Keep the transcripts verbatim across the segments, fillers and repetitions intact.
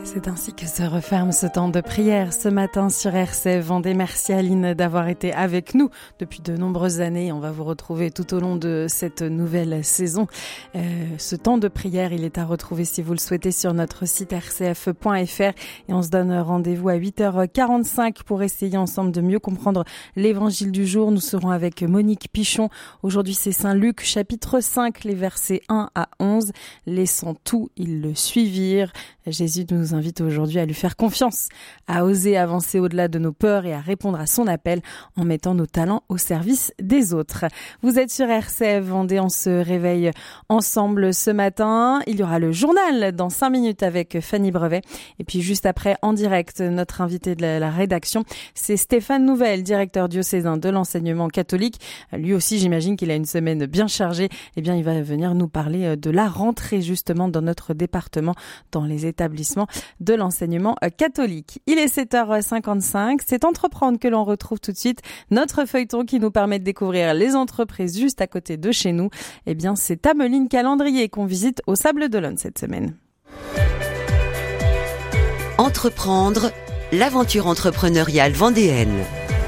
C'est ainsi que se referme ce temps de prière ce matin sur R C F Vendée. Merci Aline d'avoir été avec nous depuis de nombreuses années. On va vous retrouver tout au long de cette nouvelle saison. Euh, ce temps de prière, il est à retrouver si vous le souhaitez sur notre site r c f point f r et on se donne rendez-vous à huit heures quarante-cinq pour essayer ensemble de mieux comprendre l'évangile du jour. Nous serons avec Monique Pichon. Aujourd'hui, c'est Saint Luc, chapitre cinq, les versets un à onze. Laissant tout, ils le suivirent. Jésus nous invite aujourd'hui à lui faire confiance, à oser avancer au-delà de nos peurs et à répondre à son appel en mettant nos talents au service des autres. Vous êtes sur R C F Vendée, on se réveille ensemble ce matin. Il y aura le journal dans cinq minutes avec Fanny Brevet. Et puis juste après, en direct, notre invité de la rédaction, c'est Stéphane Nouvel, directeur diocésain de l'enseignement catholique. Lui aussi, j'imagine qu'il a une semaine bien chargée. Eh bien, il va venir nous parler de la rentrée justement dans notre département, dans les établissements de l'enseignement catholique. Il est sept heures cinquante-cinq, c'est Entreprendre que l'on retrouve tout de suite. Notre feuilleton qui nous permet de découvrir les entreprises juste à côté de chez nous. Eh bien, c'est Ameline Calendrier qu'on visite au Sable d'Olonne cette semaine. Entreprendre, l'aventure entrepreneuriale vendéenne.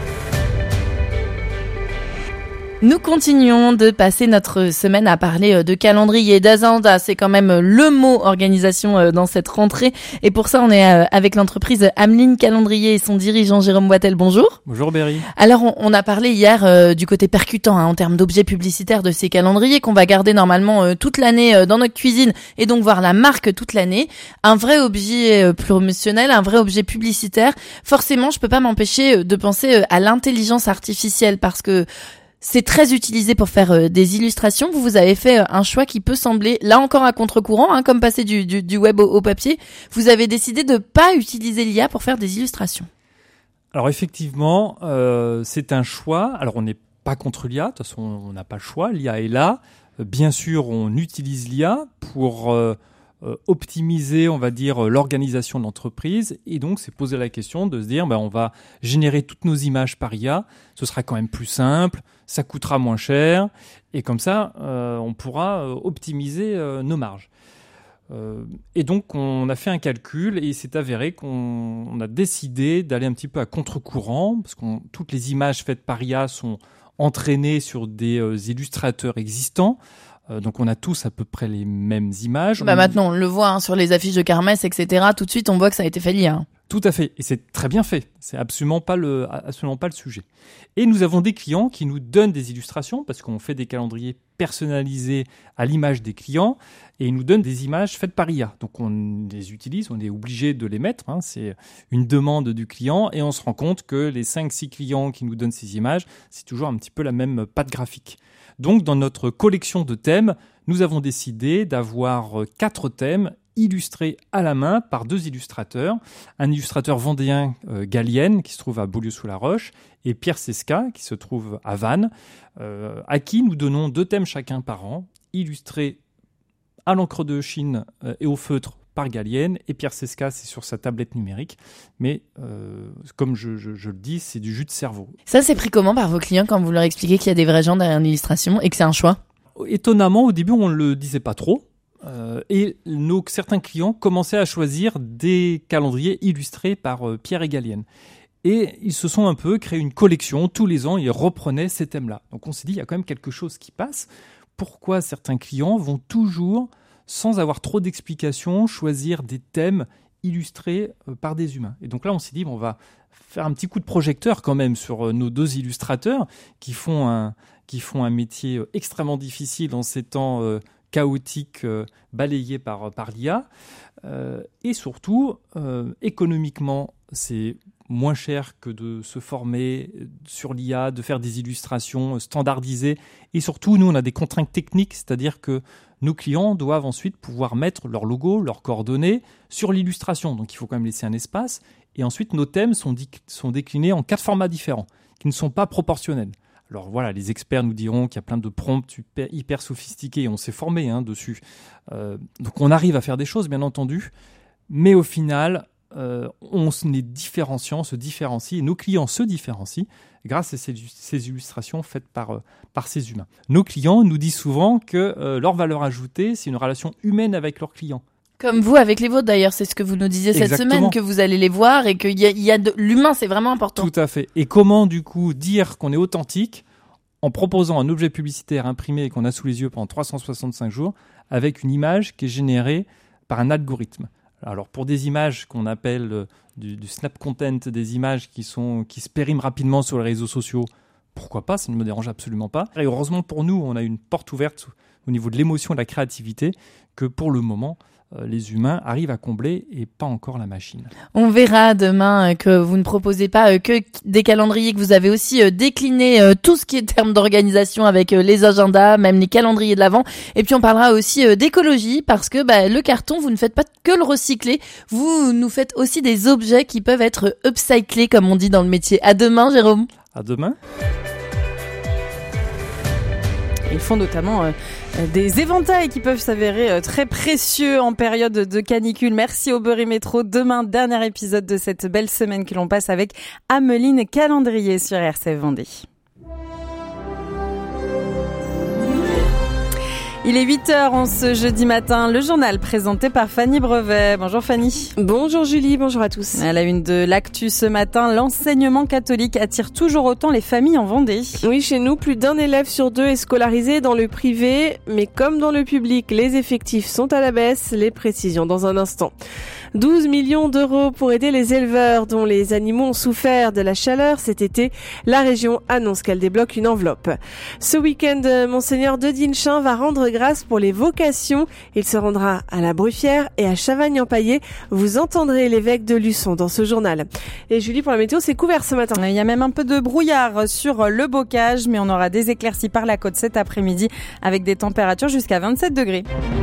Nous continuons de passer notre semaine à parler de calendrier, d'agenda. C'est quand même le mot organisation dans cette rentrée. Et pour ça, on est avec l'entreprise Ameline Calendrier et son dirigeant Jérôme Boitel. Bonjour. Bonjour Berry. Alors, on, on a parlé hier euh, du côté percutant hein, en termes d'objets publicitaires de ces calendriers qu'on va garder normalement euh, toute l'année euh, dans notre cuisine et donc voir la marque toute l'année. Un vrai objet euh, promotionnel, un vrai objet publicitaire. Forcément, je peux pas m'empêcher de penser euh, à l'intelligence artificielle parce que c'est très utilisé pour faire euh, des illustrations. Vous, vous avez fait euh, un choix qui peut sembler, là encore à contre-courant, hein, comme passer du, du, du web au, au papier. Vous avez décidé de pas utiliser l'I A pour faire des illustrations. Alors effectivement, euh, c'est un choix. Alors on n'est pas contre l'I A, de toute façon on n'a pas le choix. L'I A est là. Euh, bien sûr, on utilise l'I A pour euh, euh, optimiser, on va dire, l'organisation de l'entreprise. Et donc, c'est poser la question de se dire, ben, on va générer toutes nos images par I A. Ce sera quand même plus simple. Ça coûtera moins cher et comme ça, euh, on pourra euh, optimiser euh, nos marges. Euh, et donc, on a fait un calcul et il s'est avéré qu'on on a décidé d'aller un petit peu à contre-courant parce que toutes les images faites par I A sont entraînées sur des euh, illustrateurs existants. Euh, donc, on a tous à peu près les mêmes images. Bah on... maintenant, on le voit hein, sur les affiches de Kermesse, et cetera. Tout de suite, on voit que ça a été fait l'I A. Hein. Tout à fait, et c'est très bien fait. C'est absolument pas le, absolument pas le sujet. Et nous avons des clients qui nous donnent des illustrations parce qu'on fait des calendriers personnalisés à l'image des clients et ils nous donnent des images faites par I A. Donc on les utilise, on est obligé de les mettre. Hein, c'est une demande du client et on se rend compte que les cinq six clients qui nous donnent ces images, c'est toujours un petit peu la même patte graphique. Donc dans notre collection de thèmes, nous avons décidé d'avoir quatre thèmes illustré à la main par deux illustrateurs, un illustrateur vendéen euh, Galienne qui se trouve à Beaulieu-sous-la-Roche et Pierre Sesca qui se trouve à Vannes, euh, à qui nous donnons deux thèmes chacun par an, illustrés à l'encre de Chine euh, et au feutre par Galienne, et Pierre Sesca, c'est sur sa tablette numérique, mais euh, comme je, je, je le dis, c'est du jus de cerveau. Ça, c'est pris comment par vos clients quand vous leur expliquez qu'il y a des vrais gens derrière une illustration et que c'est un choix ? Étonnamment, au début, on ne le disait pas trop. Euh, et nos, certains clients commençaient à choisir des calendriers illustrés par euh, Pierre et Galienne. Et ils se sont un peu créé une collection. Tous les ans, ils reprenaient ces thèmes-là. Donc on s'est dit, il y a quand même quelque chose qui passe. Pourquoi certains clients vont toujours, sans avoir trop d'explications, choisir des thèmes illustrés euh, par des humains ? Et donc là, on s'est dit, bon, on va faire un petit coup de projecteur quand même sur euh, nos deux illustrateurs qui font un, qui font un métier euh, extrêmement difficile en ces temps euh, chaotique euh, balayé par, par l'I A. Euh, et surtout, euh, économiquement, c'est moins cher que de se former sur l'I A, de faire des illustrations standardisées. Et surtout, nous, on a des contraintes techniques, c'est-à-dire que nos clients doivent ensuite pouvoir mettre leur logo, leurs coordonnées sur l'illustration. Donc, il faut quand même laisser un espace. Et ensuite, nos thèmes sont, di- sont déclinés en quatre formats différents, qui ne sont pas proportionnels. Alors voilà, les experts nous diront qu'il y a plein de prompts hyper, hyper sophistiqués et on s'est formé hein, dessus. Euh, donc on arrive à faire des choses, bien entendu, mais au final, euh, on est différenciant, on se différencie et nos clients se différencient grâce à ces, ces illustrations faites par, euh, par ces humains. Nos clients nous disent souvent que euh, leur valeur ajoutée, c'est une relation humaine avec leurs clients. Comme vous avec les vôtres d'ailleurs, c'est ce que vous nous disiez cette Exactement. semaine, que vous allez les voir et qu'il y a, il y a de l'humain, c'est vraiment important. Tout à fait. Et comment du coup dire qu'on est authentique en proposant un objet publicitaire imprimé et qu'on a sous les yeux pendant trois cent soixante-cinq jours avec une image qui est générée par un algorithme. Alors pour des images qu'on appelle euh, du, du snap content, des images qui, sont, qui se périment rapidement sur les réseaux sociaux, pourquoi pas, ça ne me dérange absolument pas. Et heureusement pour nous, on a une porte ouverte au niveau de l'émotion et de la créativité que pour le moment, euh, les humains arrivent à combler et pas encore la machine. On verra demain euh, que vous ne proposez pas euh, que des calendriers, que vous avez aussi euh, décliné euh, tout ce qui est termes d'organisation avec euh, les agendas, même les calendriers de l'Avent. Et puis on parlera aussi euh, d'écologie parce que bah, le carton, vous ne faites pas que le recycler, vous nous faites aussi des objets qui peuvent être upcyclés comme on dit dans le métier. À demain, Jérôme. À demain. Ils font notamment euh, des éventails qui peuvent s'avérer euh, très précieux en période de canicule. Merci au Beurre et Métro. Demain, dernier épisode de cette belle semaine que l'on passe avec Ameline Calendrier sur R C F Vendée. Il est huit heures en ce jeudi matin. Le journal présenté par Fanny Brevet. Bonjour Fanny. Bonjour Julie, bonjour à tous. À la une de l'actu ce matin, l'enseignement catholique attire toujours autant les familles en Vendée. Oui, chez nous, plus d'un élève sur deux est scolarisé dans le privé. Mais comme dans le public, les effectifs sont à la baisse. Les précisions dans un instant. douze millions d'euros pour aider les éleveurs dont les animaux ont souffert de la chaleur cet été. La région annonce qu'elle débloque une enveloppe. Ce week-end, Monseigneur de Dinchin va rendre grâce pour les vocations. Il se rendra à la Bruffière et à Chavagne-en-Paillé. Vous entendrez l'évêque de Luçon dans ce journal. Et Julie, pour la météo, c'est couvert ce matin. Il y a même un peu de brouillard sur le bocage, mais on aura des éclaircies par la côte cet après-midi avec des températures jusqu'à vingt-sept degrés.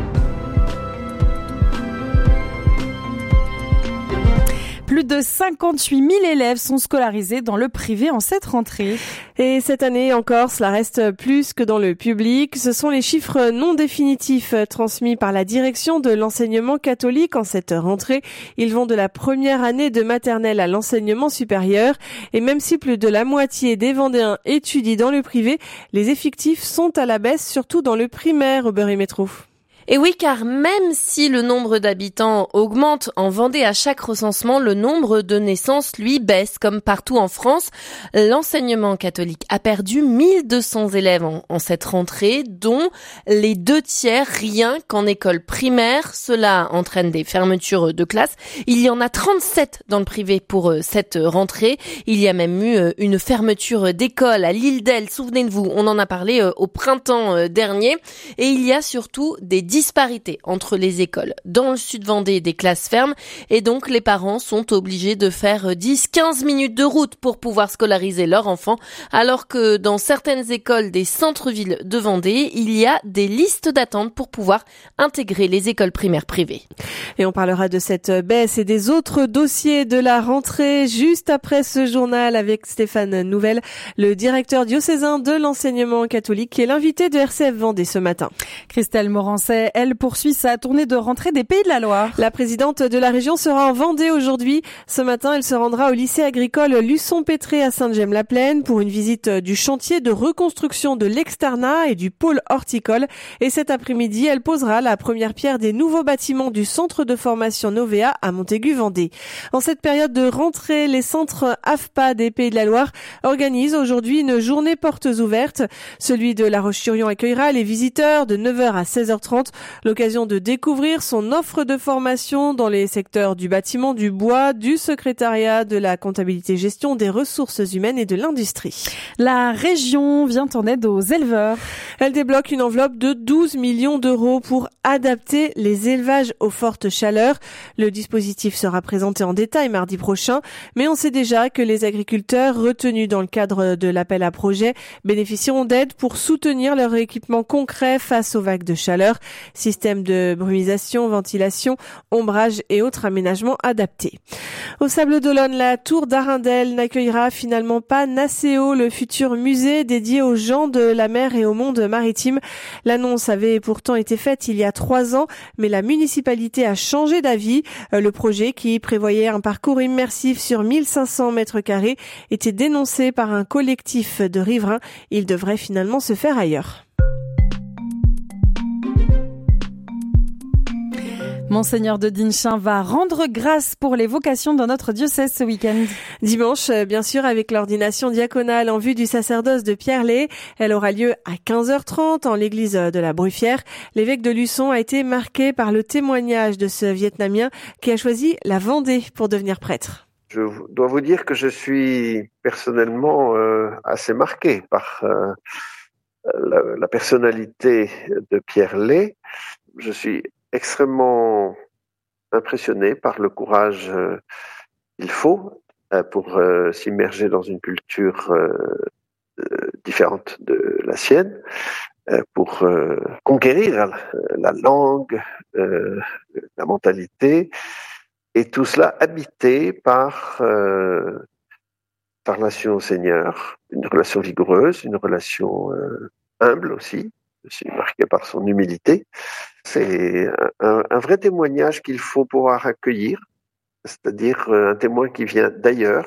Plus de cinquante-huit mille élèves sont scolarisés dans le privé en cette rentrée. Et cette année encore, cela reste plus que dans le public. Ce sont les chiffres non définitifs transmis par la direction de l'enseignement catholique en cette rentrée. Ils vont de la première année de maternelle à l'enseignement supérieur. Et même si plus de la moitié des Vendéens étudient dans le privé, les effectifs sont à la baisse, surtout dans le primaire au Beurre et Métro. Et oui, car même si le nombre d'habitants augmente en Vendée à chaque recensement, le nombre de naissances, lui, baisse. Comme partout en France, l'enseignement catholique a perdu mille deux cents élèves en, en cette rentrée, dont les deux tiers rien qu'en école primaire. Cela entraîne des fermetures de classes. Il y en a trente-sept dans le privé pour cette rentrée. Il y a même eu une fermeture d'école à l'île d'Elle. Souvenez-vous, on en a parlé au printemps dernier. Et il y a surtout des disparité entre les écoles. Dans le sud Vendée, des classes ferment et donc les parents sont obligés de faire dix à quinze minutes de route pour pouvoir scolariser leur enfant, alors que dans certaines écoles des centres-villes de Vendée, il y a des listes d'attente pour pouvoir intégrer les écoles primaires privées. Et on parlera de cette baisse et des autres dossiers de la rentrée juste après ce journal avec Stéphane Nouvel, le directeur diocésain de l'enseignement catholique, qui est l'invité de R C F Vendée ce matin. Christelle Morancet, elle poursuit sa tournée de rentrée des Pays de la Loire. La présidente de la région sera en Vendée aujourd'hui. Ce matin, elle se rendra au lycée agricole Luçon-Pétré à Sainte-Gemme-la-Plaine pour une visite du chantier de reconstruction de l'externat et du pôle horticole. Et cet après-midi, elle posera la première pierre des nouveaux bâtiments du centre de formation Novea à Montaigu-Vendée. En cette période de rentrée, les centres A F P A des Pays de la Loire organisent aujourd'hui une journée portes ouvertes. Celui de La Roche-sur-Yon accueillera les visiteurs de neuf heures à seize heures trente. L'occasion de découvrir son offre de formation dans les secteurs du bâtiment, du bois, du secrétariat, de la comptabilité gestion, des ressources humaines et de l'industrie. La région vient en aide aux éleveurs. Elle débloque une enveloppe de douze millions d'euros pour adapter les élevages aux fortes chaleurs. Le dispositif sera présenté en détail mardi prochain, mais on sait déjà que les agriculteurs retenus dans le cadre de l'appel à projet bénéficieront d'aide pour soutenir leur équipement concret face aux vagues de chaleur. Système de brumisation, ventilation, ombrage et autres aménagements adaptés. Au Sable d'Olonne, la tour d'Arundel n'accueillera finalement pas Nacéo, le futur musée dédié aux gens de la mer et au monde maritime. L'annonce avait pourtant été faite il y a trois ans, mais la municipalité a changé d'avis. Le projet, qui prévoyait un parcours immersif sur mille cinq cents mètres carrés, était dénoncé par un collectif de riverains. Il devrait finalement se faire ailleurs. Monseigneur de Dinchin va rendre grâce pour les vocations dans notre diocèse ce week-end. Dimanche, bien sûr, avec l'ordination diaconale en vue du sacerdoce de Pierre-Lay. Elle aura lieu à quinze heures trente en l'église de la Bruffière. L'évêque de Luçon a été marqué par le témoignage de ce Vietnamien qui a choisi la Vendée pour devenir prêtre. Je dois vous dire que je suis personnellement euh, assez marqué par euh, la, la personnalité de Pierre-Lay. Je suis extrêmement impressionné par le courage euh, qu'il faut euh, pour euh, s'immerger dans une culture euh, euh, différente de la sienne, euh, pour euh, conquérir la, la langue, euh, la mentalité, et tout cela habité par euh, par relation au Seigneur, une relation vigoureuse, une relation euh, humble aussi, aussi marquée par son humilité. C'est un, un vrai témoignage qu'il faut pouvoir accueillir, c'est-à-dire un témoin qui vient d'ailleurs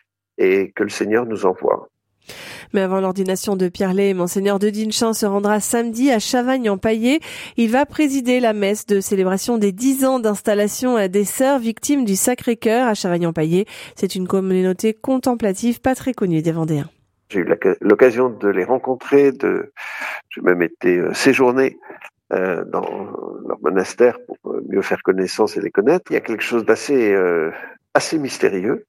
et que le Seigneur nous envoie. Mais avant l'ordination de Pierre-Lay, Monseigneur de Dinchin se rendra samedi à Chavagne-en-Paillé. Il va présider la messe de célébration des dix ans d'installation des Sœurs victimes du Sacré-Cœur à Chavagne-en-Paillé. C'est une communauté contemplative pas très connue des Vendéens. J'ai eu l'occasion de les rencontrer, de, j'ai même été séjourné euh, dans leur monastère pour mieux faire connaissance et les connaître. Il y a quelque chose d'assez euh, assez mystérieux.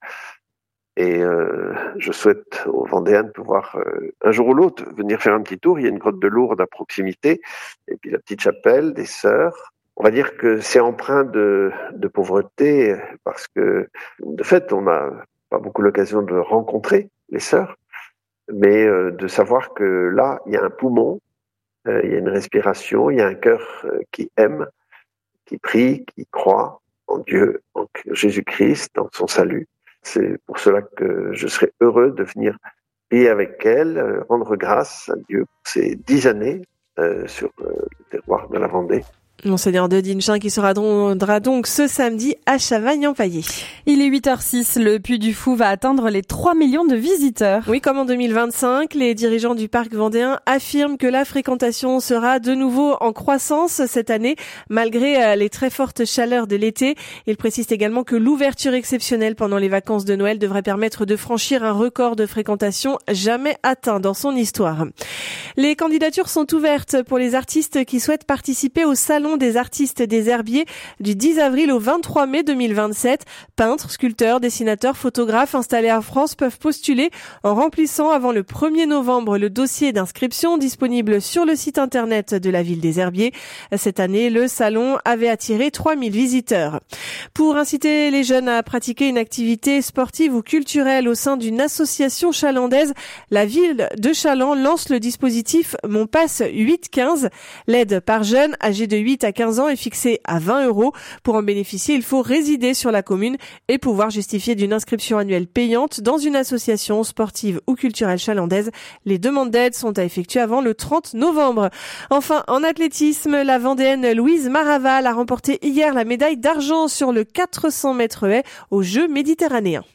Et euh, je souhaite aux Vendéens de pouvoir, euh, un jour ou l'autre, venir faire un petit tour. Il y a une grotte de Lourdes à proximité, et puis la petite chapelle des Sœurs. On va dire que c'est empreint de, de pauvreté, parce que, de fait, on n'a pas beaucoup l'occasion de rencontrer les Sœurs, mais euh, de savoir que là, il y a un poumon, euh, il y a une respiration, il y a un cœur euh, qui aime, qui prie, qui croit en Dieu, en Jésus-Christ, en son salut. C'est pour cela que je serais heureux de venir prier avec elle, euh, rendre grâce à Dieu pour ces dix années euh, sur euh, le terroir de la Vendée. Monseigneur de Dinchin qui sera donc ce samedi à Chavagne-en-Paillé. Il est huit heures six, le Puy du Fou va atteindre les trois millions de visiteurs. Oui, comme en deux mille vingt-cinq, les dirigeants du parc vendéen affirment que la fréquentation sera de nouveau en croissance cette année, malgré les très fortes chaleurs de l'été. Ils précisent également que l'ouverture exceptionnelle pendant les vacances de Noël devrait permettre de franchir un record de fréquentation jamais atteint dans son histoire. Les candidatures sont ouvertes pour les artistes qui souhaitent participer au salon des artistes des herbiers du dix avril au vingt-trois mai deux mille vingt-sept. Peintres, sculpteurs, dessinateurs, photographes installés en France peuvent postuler en remplissant avant le premier novembre le dossier d'inscription disponible sur le site internet de la ville des Herbiers. Cette année, le salon avait attiré trois mille visiteurs. Pour inciter les jeunes à pratiquer une activité sportive ou culturelle au sein d'une association chalandaise, la ville de Chaland lance le dispositif Mon Pass huit quinze. L'aide par jeune âgé de huit à quinze ans est fixée à vingt euros. Pour en bénéficier, il faut résider sur la commune et pouvoir justifier d'une inscription annuelle payante dans une association sportive ou culturelle chalandaise. Les demandes d'aide sont à effectuer avant le trente novembre. Enfin, en athlétisme, la Vendéenne Louise Maraval a remporté hier la médaille d'argent sur le quatre cents mètres haies aux Jeux méditerranéens.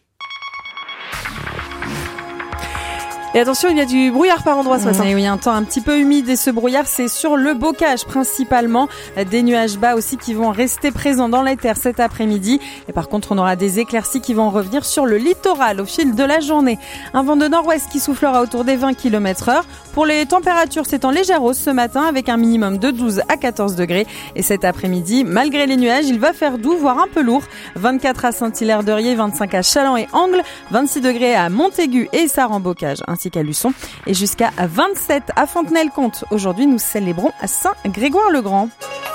Et attention, il y a du brouillard par endroits ce matin. Et oui, un temps un petit peu humide et ce brouillard, c'est sur le bocage principalement. Des nuages bas aussi qui vont rester présents dans les terres cet après-midi. Et par contre, on aura des éclaircies qui vont revenir sur le littoral au fil de la journée. Un vent de nord-ouest qui soufflera autour des vingt kilomètres heure. Pour les températures, c'est en légère hausse ce matin avec un minimum de douze à quatorze degrés. Et cet après-midi, malgré les nuages, il va faire doux, voire un peu lourd. vingt-quatre à Saint-Hilaire-de-Riez, vingt-cinq à Chaland et Angles, vingt-six degrés à Montaigu et Saran-Bocage, ainsi qu'à Luçon, et jusqu'à vingt-sept à Fontenay-le-Comte. Aujourd'hui, nous célébrons à Saint-Grégoire-le-Grand.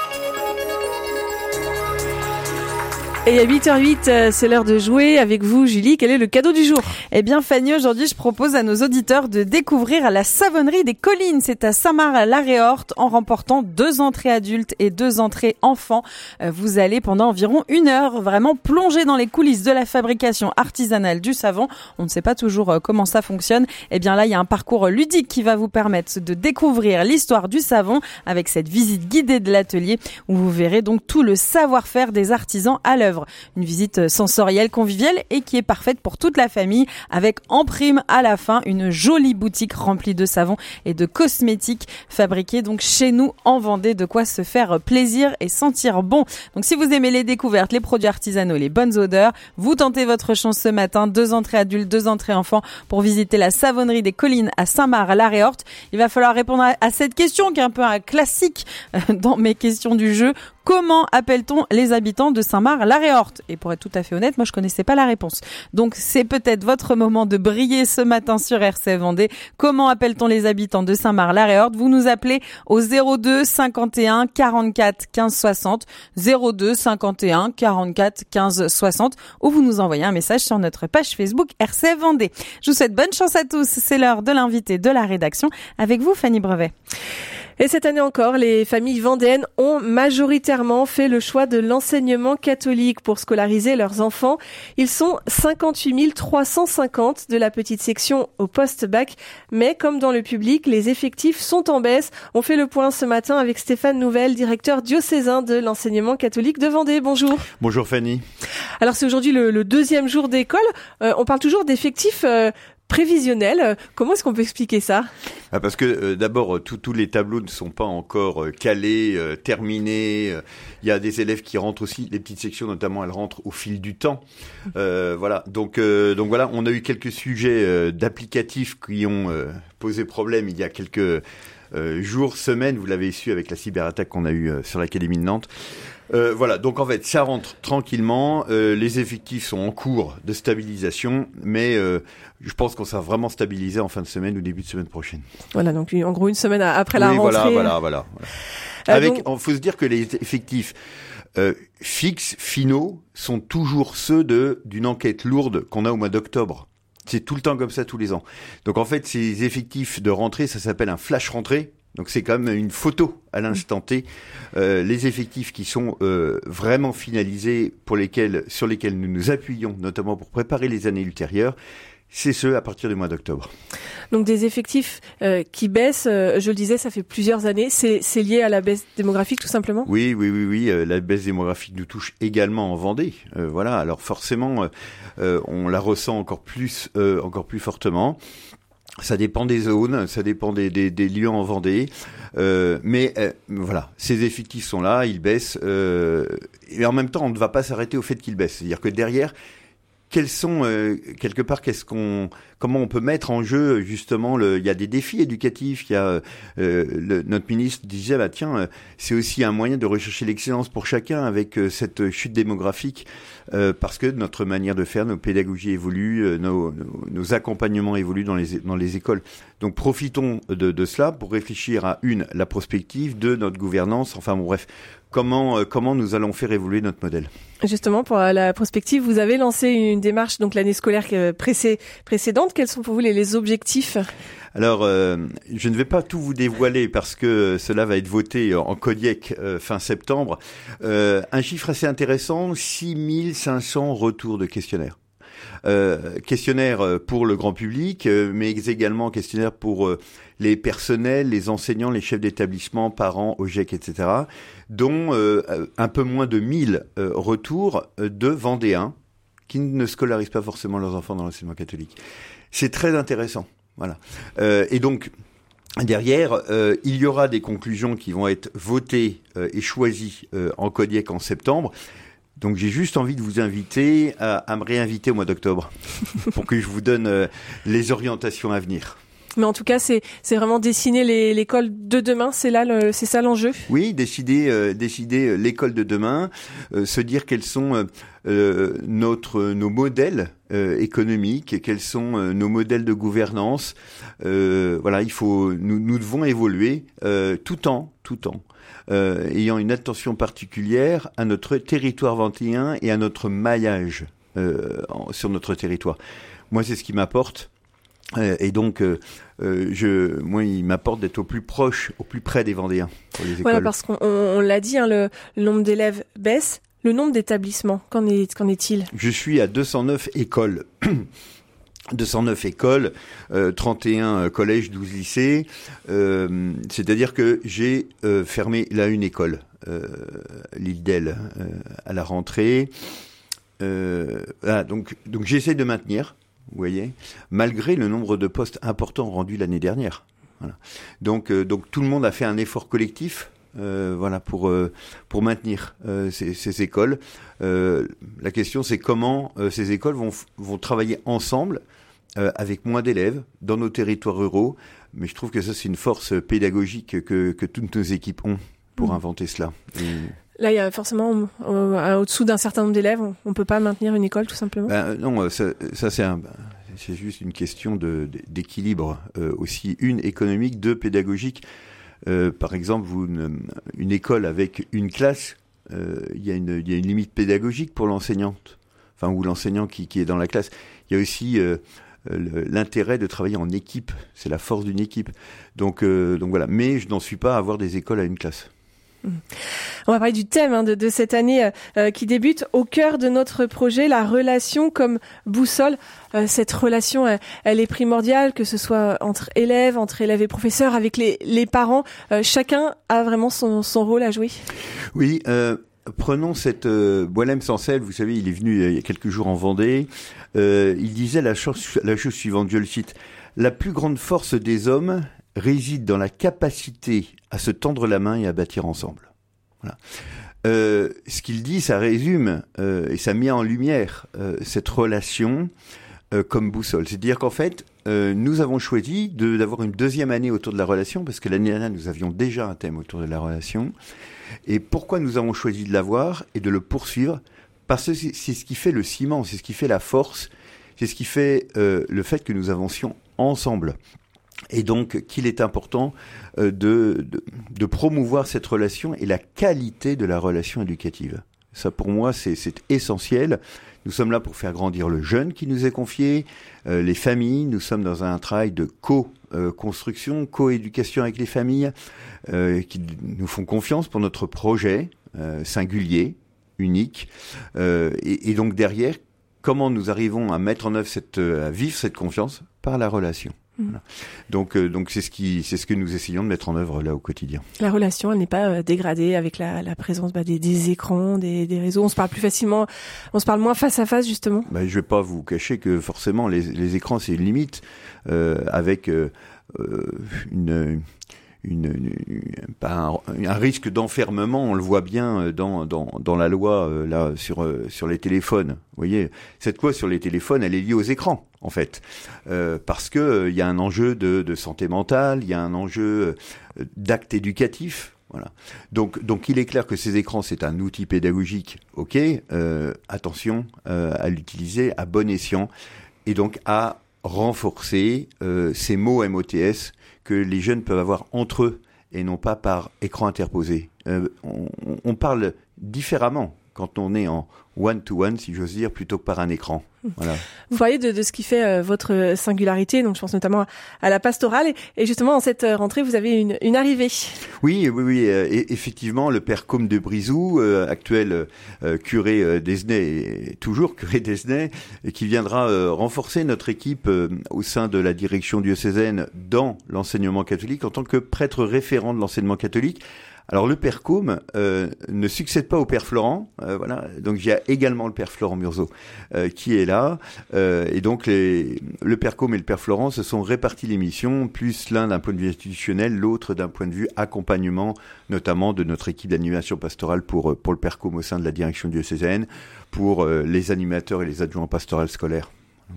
Et à huit heures huit, c'est l'heure de jouer avec vous, Julie. Quel est le cadeau du jour? Eh bien, Fanny, aujourd'hui, je propose à nos auditeurs de découvrir la savonnerie des collines. C'est à Saint-Marc-la-Réorte, en remportant deux entrées adultes et deux entrées enfants. Vous allez, pendant environ une heure, vraiment plonger dans les coulisses de la fabrication artisanale du savon. On ne sait pas toujours comment ça fonctionne. Eh bien, là, il y a un parcours ludique qui va vous permettre de découvrir l'histoire du savon avec cette visite guidée de l'atelier où vous verrez donc tout le savoir-faire des artisans à l'œuvre. œuvre. Une visite sensorielle, conviviale et qui est parfaite pour toute la famille, avec en prime à la fin une jolie boutique remplie de savons et de cosmétiques fabriqués donc chez nous en Vendée, de quoi se faire plaisir et sentir bon. Donc si vous aimez les découvertes, les produits artisanaux, les bonnes odeurs, vous tentez votre chance ce matin, deux entrées adultes, deux entrées enfants pour visiter la savonnerie des Collines à Saint-Marc-la-Réorte. Il va falloir répondre à, à cette question qui est un peu un classique dans mes questions du jeu. Comment appelle-t-on les habitants de Saint-Marc-la-Réorte ? Et pour être tout à fait honnête, moi je connaissais pas la réponse. Donc c'est peut-être votre moment de briller ce matin sur R C F Vendée. Comment appelle-t-on les habitants de Saint-Marc-la-Réorte ? Vous nous appelez au zéro deux cinquante et un quarante-quatre quinze soixante, zéro deux cinquante et un quarante-quatre quinze soixante, ou vous nous envoyez un message sur notre page Facebook R C F Vendée. Je vous souhaite bonne chance à tous. C'est l'heure de l'invité de la rédaction. Avec vous, Fanny Brevet. Et cette année encore, les familles vendéennes ont majoritairement fait le choix de l'enseignement catholique pour scolariser leurs enfants. Ils sont cinquante-huit mille trois cent cinquante de la petite section au post-bac. Mais comme dans le public, les effectifs sont en baisse. On fait le point ce matin avec Stéphane Nouvel, directeur diocésain de l'enseignement catholique de Vendée. Bonjour. Bonjour Fanny. Alors c'est aujourd'hui le, le deuxième jour d'école. Euh, on parle toujours d'effectifs euh, prévisionnel. Comment est-ce qu'on peut expliquer ça ? Ah, parce que euh, d'abord, tous les tableaux ne sont pas encore euh, calés, euh, terminés. Euh, il y a des élèves qui rentrent aussi, les petites sections notamment, elles rentrent au fil du temps. Euh, voilà. Donc, euh, donc voilà, on a eu quelques sujets euh, d'applicatifs qui ont euh, posé problème il y a quelques euh, jours, semaines. Vous l'avez su avec la cyberattaque qu'on a eue euh, sur l'Académie de Nantes. Euh, voilà, donc en fait, ça rentre tranquillement. Euh, les effectifs sont en cours de stabilisation, mais euh, je pense qu'on sera vraiment stabilisé en fin de semaine ou début de semaine prochaine. Voilà, donc en gros une semaine après la oui, rentrée. Voilà, voilà, voilà. voilà. Euh, Avec, donc... il faut se dire que les effectifs euh, fixes, finaux, sont toujours ceux de d'une enquête lourde qu'on a au mois d'octobre. C'est tout le temps comme ça tous les ans. Donc en fait, ces effectifs de rentrée, ça s'appelle un flash rentrée. Donc c'est quand même une photo à l'instant T. Euh, les effectifs qui sont euh, vraiment finalisés, pour lesquels, sur lesquels nous nous appuyons, notamment pour préparer les années ultérieures, c'est ceux à partir du mois d'octobre. Donc des effectifs euh, qui baissent, euh, je le disais, ça fait plusieurs années. C'est, c'est lié à la baisse démographique tout simplement ? Oui, oui, oui, oui. Euh, la baisse démographique nous touche également en Vendée. Euh, voilà. Alors forcément, euh, euh, on la ressent encore plus, euh, encore plus fortement. Ça dépend des zones, ça dépend des, des, des lieux en Vendée, euh, mais euh, voilà, ces effectifs sont là, ils baissent, euh, et en même temps, on ne va pas s'arrêter au fait qu'ils baissent. C'est-à-dire que derrière, quels sont euh, quelque part, qu'est-ce qu'on, comment on peut mettre en jeu justement le, il y a des défis éducatifs, il y a euh, le, notre ministre disait bah tiens, c'est aussi un moyen de rechercher l'excellence pour chacun avec euh, cette chute démographique. Euh, parce que notre manière de faire, nos pédagogies évoluent, euh, nos, nos, nos accompagnements évoluent dans les, dans les écoles. Donc profitons de, de cela pour réfléchir à une, la prospective, deux, notre gouvernance, enfin bon bref, comment, euh, comment nous allons faire évoluer notre modèle. Justement, pour la prospective, vous avez lancé une démarche donc l'année scolaire précé- précédente. Quels sont pour vous les, les objectifs ? Alors, euh, je ne vais pas tout vous dévoiler parce que cela va être voté en Codiec euh, fin septembre. Euh, un chiffre assez intéressant, six mille cinq cents retours de questionnaires. Euh, questionnaires pour le grand public, euh, mais également questionnaires pour euh, les personnels, les enseignants, les chefs d'établissement, parents, O G E C, et cetera, dont euh, un peu moins de mille euh, retours de Vendéens qui ne scolarisent pas forcément leurs enfants dans l'enseignement catholique. C'est très intéressant. Voilà. Euh, et donc, derrière, euh, il y aura des conclusions qui vont être votées euh, et choisies euh, en Codiec en septembre. Donc, j'ai juste envie de vous inviter à, à me réinviter au mois d'octobre pour que je vous donne euh, les orientations à venir. Mais en tout cas, c'est c'est vraiment dessiner les, l'école de demain. C'est là, le, c'est ça l'enjeu. Oui, décider, euh, décider l'école de demain, euh, se dire quels sont euh, euh, notre nos modèles euh, économiques, quels sont euh, nos modèles de gouvernance. Euh, voilà, il faut, nous, nous devons évoluer euh, tout en, tout en euh, ayant une attention particulière à notre territoire vendéen et à notre maillage euh, en, sur notre territoire. Moi, c'est ce qui m'apporte. Et donc, euh, euh, je, moi, il m'apporte d'être au plus proche, au plus près des Vendéens pour les écoles. Voilà, parce qu'on on, on l'a dit, hein, le, le nombre d'élèves baisse. Le nombre d'établissements, qu'en est, qu'en est-il ? Je suis à deux cent neuf écoles. deux cent neuf écoles, euh, trente et un collèges, douze lycées. Euh, c'est-à-dire que j'ai euh, fermé là une école, euh, l'île d'Elle, euh, à la rentrée. Euh, voilà, donc, donc j'essaie de maintenir, vous voyez, malgré le nombre de postes importants rendus l'année dernière. Voilà. Donc, euh, donc tout le monde a fait un effort collectif. Euh, voilà pour euh, pour maintenir euh, ces, ces écoles. Euh, la question c'est comment euh, ces écoles vont vont travailler ensemble euh, avec moins d'élèves dans nos territoires ruraux. Mais je trouve que ça c'est une force pédagogique que que toutes nos équipes ont pour mmh. inventer cela. Et... Là, il y a forcément euh, au-dessous d'un certain nombre d'élèves, on, on peut pas maintenir une école tout simplement. Ben, non, ça, ça c'est un c'est juste une question de d'équilibre euh, aussi, une économique, deux pédagogique. Euh, par exemple, vous, une, une école avec une classe, euh, il y a une, il y a une limite pédagogique pour l'enseignante, enfin ou l'enseignant qui, qui est dans la classe. Il y a aussi euh, le, l'intérêt de travailler en équipe. C'est la force d'une équipe. Donc, euh, donc voilà. Mais je n'en suis pas à avoir des écoles à une classe. On va parler du thème hein, de, de cette année euh, qui débute au cœur de notre projet, la relation comme boussole. Euh, cette relation, elle, elle est primordiale, que ce soit entre élèves, entre élèves et professeurs, avec les, les parents. Euh, chacun a vraiment son, son rôle à jouer. Oui, euh, prenons cette euh, Boualem Sansel, vous savez, il est venu euh, il y a quelques jours en Vendée. Euh, il disait la chose, la chose suivante, je le cite. La plus grande force des hommes réside dans la capacité à se tendre la main et à bâtir ensemble. Voilà. Euh, ce qu'il dit, ça résume euh, et ça met en lumière euh, cette relation euh, comme boussole. C'est-à-dire qu'en fait, euh, nous avons choisi de, d'avoir une deuxième année autour de la relation, parce que l'année dernière, nous avions déjà un thème autour de la relation. Et pourquoi nous avons choisi de l'avoir et de le poursuivre ? Parce que c'est, c'est ce qui fait le ciment, c'est ce qui fait la force, c'est ce qui fait euh, le fait que nous avancions ensemble. Et donc qu'il est important euh, de, de, de promouvoir cette relation et la qualité de la relation éducative. Ça, pour moi, c'est, c'est essentiel. Nous sommes là pour faire grandir le jeune qui nous est confié, euh, les familles. Nous sommes dans un travail de co-construction, euh, co-éducation avec les familles euh, qui nous font confiance pour notre projet euh, singulier, unique. Euh, et, et donc derrière, comment nous arrivons à mettre en œuvre cette, à vivre cette confiance par la relation. Voilà. Donc, euh, donc c'est ce qui, c'est ce que nous essayons de mettre en œuvre là au quotidien. La relation, elle n'est pas euh, dégradée avec la, la présence bah, des, des écrans, des, des réseaux. On se parle plus facilement, on se parle moins face à face justement. Bah, je vais pas vous cacher que forcément les, les écrans c'est une limite euh, avec euh, une Une, une, une, un, un risque d'enfermement, on le voit bien dans, dans, dans la loi euh, là sur, euh, sur les téléphones. Vous voyez, cette loi sur les téléphones, elle est liée aux écrans, en fait, euh, parce que euh, il y a un enjeu de, de santé mentale, il y a un enjeu euh, d'acte éducatif. Voilà. Donc, donc, il est clair que ces écrans, c'est un outil pédagogique. Ok, euh, attention euh, à l'utiliser à bon escient et donc à renforcer euh, ces mots M O T S que les jeunes peuvent avoir entre eux et non pas par écran interposé. Euh, on, on parle différemment quand on est en one-to-one, si j'ose dire, plutôt que par un écran. Voilà. Vous parlez de, de ce qui fait euh, votre singularité, donc je pense notamment à, à la pastorale, et, et justement en cette rentrée, vous avez une, une arrivée. Oui, oui, oui, euh, et effectivement, le père Côme de Brizou, euh, actuel euh, curé euh, d'Esnay, et toujours curé d'Esnay, qui viendra euh, renforcer notre équipe euh, au sein de la direction diocésaine dans l'enseignement catholique en tant que prêtre référent de l'enseignement catholique. Alors le père Côme euh, ne succède pas au père Florent, euh, voilà. Donc il y a également le père Florent Murzo euh, qui est là, euh, et donc les, le père Côme et le père Florent se sont répartis les missions, plus l'un d'un point de vue institutionnel, l'autre d'un point de vue accompagnement, notamment de notre équipe d'animation pastorale pour pour le père Côme au sein de la direction diocésaine, pour euh, les animateurs et les adjoints pastoraux scolaires.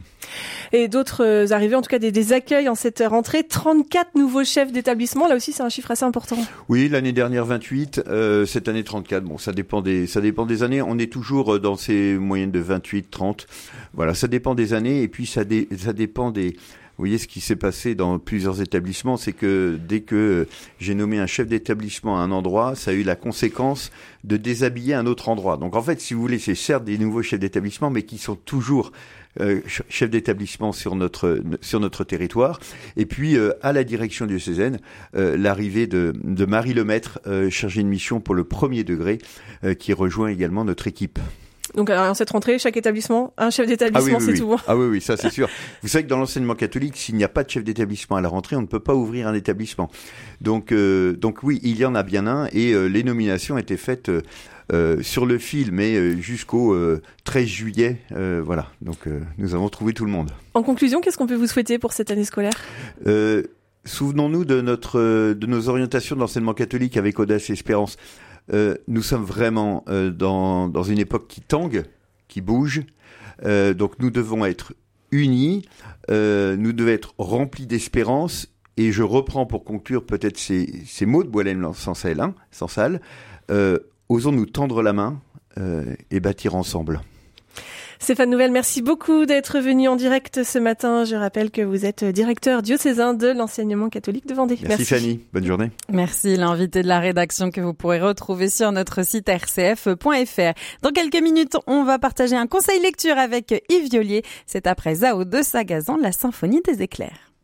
Et d'autres arrivées, en tout cas des, des accueils en cette rentrée, trente-quatre nouveaux chefs d'établissement, là aussi c'est un chiffre assez important. Oui, l'année dernière vingt-huit, euh, cette année trente-quatre, bon ça dépend des ça dépend des années, on est toujours dans ces moyennes de vingt-huit trente, voilà, ça dépend des années et puis ça, dé, ça dépend des... Vous voyez, ce qui s'est passé dans plusieurs établissements, c'est que dès que j'ai nommé un chef d'établissement à un endroit, ça a eu la conséquence de déshabiller un autre endroit. Donc en fait, si vous voulez, c'est certes des nouveaux chefs d'établissement, mais qui sont toujours euh, chefs d'établissement sur notre sur notre territoire. Et puis euh, à la direction diocésaine, euh, l'arrivée de, de Marie Lemaître, euh, chargée de mission pour le premier degré, euh, qui rejoint également notre équipe. Donc alors, en cette rentrée, chaque établissement, un chef d'établissement, ah oui, oui, c'est oui. tout. Ah oui, oui, ça c'est sûr. Vous savez que dans l'enseignement catholique, s'il n'y a pas de chef d'établissement à la rentrée, on ne peut pas ouvrir un établissement. Donc, euh, donc oui, il y en a bien un, et euh, les nominations étaient faites euh, euh, sur le fil, mais euh, jusqu'au euh, treize juillet. Euh, voilà, donc euh, nous avons trouvé tout le monde. En conclusion, qu'est-ce qu'on peut vous souhaiter pour cette année scolaire ? euh, Souvenons-nous de notre, de nos orientations de l'enseignement catholique avec Audace et Espérance. Euh, nous sommes vraiment euh, dans, dans une époque qui tangue, qui bouge. Euh, donc nous devons être unis, euh, nous devons être remplis d'espérance. Et je reprends pour conclure peut-être ces, ces mots de Boilem Sansal, hein, Sansal. Euh, osons nous tendre la main euh, et bâtir ensemble. Stéphane Nouvel, merci beaucoup d'être venu en direct ce matin. Je rappelle que vous êtes directeur diocésain de l'enseignement catholique de Vendée. Merci, merci. Fanny, bonne journée. Merci, l'invité de la rédaction que vous pourrez retrouver sur notre site r c f point f r. Dans quelques minutes, on va partager un conseil lecture avec Yves Violier. C'est après Zao de Sagazan, la symphonie des éclairs.